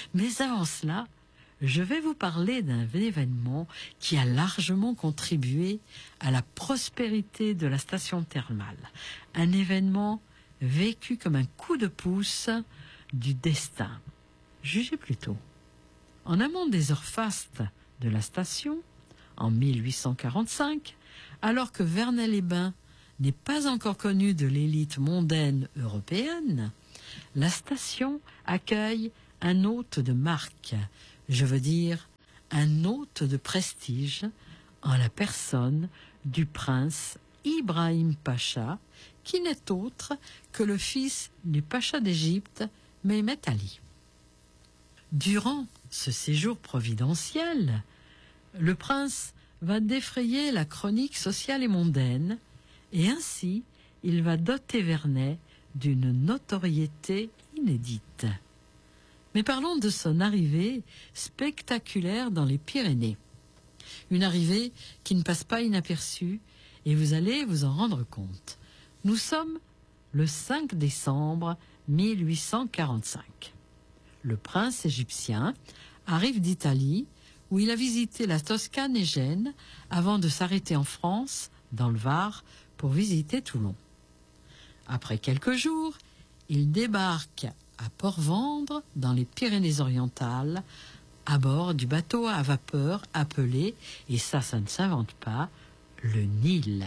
Mais avant cela, je vais vous parler d'un événement qui a largement contribué à la prospérité de la station thermale. Un événement vécu comme un coup de pouce du destin. Jugez plutôt. En amont des heures fastes de la station, en 1845, alors que Vernay-les-Bains n'est pas encore connu de l'élite mondaine européenne, la station accueille un hôte de marque, je veux dire un hôte de prestige, en la personne du prince Ibrahim Pacha, qui n'est autre que le fils du Pacha d'Égypte, Mehmet Ali. Durant ce séjour providentiel, le prince va défrayer la chronique sociale et mondaine, et ainsi il va doter Vernay d'une notoriété inédite. Mais parlons de son arrivée spectaculaire dans les Pyrénées. Une arrivée qui ne passe pas inaperçue, et vous allez vous en rendre compte. Nous sommes le 5 décembre 1845. Le prince égyptien arrive d'Italie, où il a visité la Toscane et Gênes, avant de s'arrêter en France, dans le Var, pour visiter Toulon. Après quelques jours, il débarque à Port-Vendre, dans les Pyrénées-Orientales, à bord du bateau à vapeur appelé, et ça ne s'invente pas, le Nil.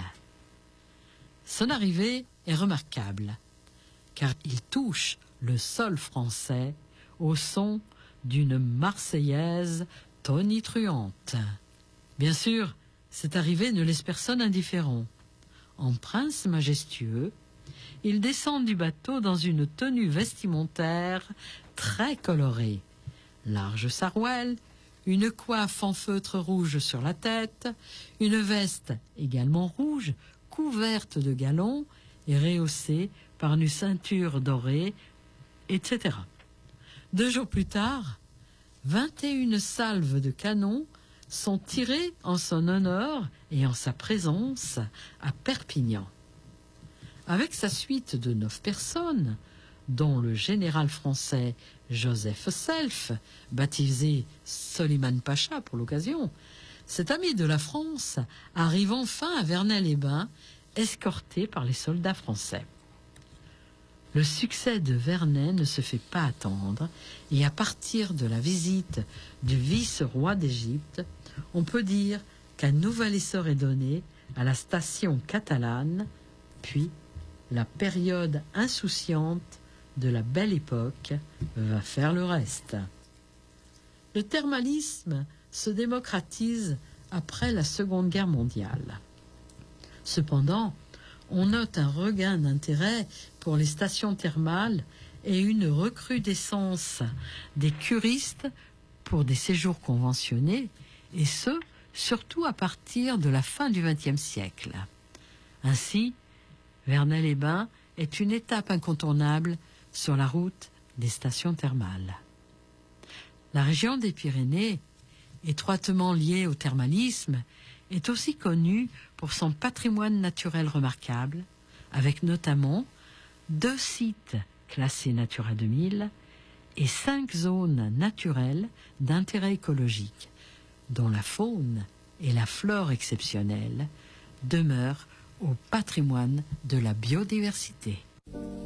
Son arrivée est remarquable, car il touche le sol français au son d'une Marseillaise tonitruante. Bien sûr, cette arrivée ne laisse personne indifférent. En prince majestueux, il descend du bateau dans une tenue vestimentaire très colorée. Large sarouel, une coiffe en feutre rouge sur la tête, une veste également rouge, couverte de galons et rehaussée par une ceinture dorée, etc. 2 jours plus tard, 21 salves de canon sont tirées en son honneur et en sa présence à Perpignan. Avec sa suite de 9 personnes, dont le général français Joseph Self, baptisé Soliman Pacha pour l'occasion, cet ami de la France arrive enfin à Vernay-les-Bains, escorté par les soldats français. Le succès de Vernay ne se fait pas attendre, et à partir de la visite du vice-roi d'Égypte, on peut dire qu'un nouvel essor est donné à la station catalane, puis la période insouciante de la Belle Époque va faire le reste. Le thermalisme se démocratise après la Seconde Guerre mondiale. Cependant, on note un regain d'intérêt pour les stations thermales et une recrudescence des curistes pour des séjours conventionnés, et ce, surtout à partir de la fin du XXe siècle. Ainsi, Vernay-les-Bains est une étape incontournable sur la route des stations thermales. La région des Pyrénées, étroitement liée au thermalisme, est aussi connue pour son patrimoine naturel remarquable, avec notamment 2 sites classés Natura 2000 et 5 zones naturelles d'intérêt écologique, dont la faune et la flore exceptionnelles demeurent au patrimoine de la biodiversité.